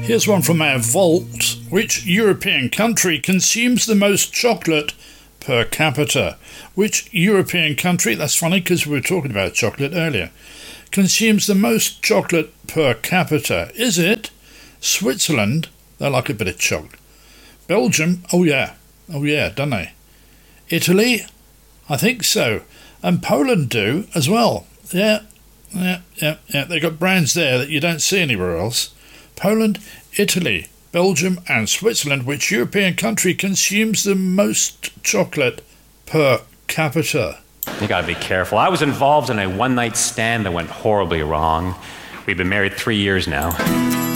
Here's one from our vault. Which European country consumes the most chocolate per capita? Which European country, that's funny because we were talking about chocolate earlier, consumes the most chocolate per capita? Is it Switzerland? They like a bit of chocolate. Belgium? Oh yeah, don't they? Italy? I think so. And Poland do as well. Yeah. They've got brands there that you don't see anywhere else. Poland, Italy, Belgium and Switzerland. Which European country consumes the most chocolate per capita? You gotta be careful. I was involved in a one-night stand that went horribly wrong. We've been married 3 years now.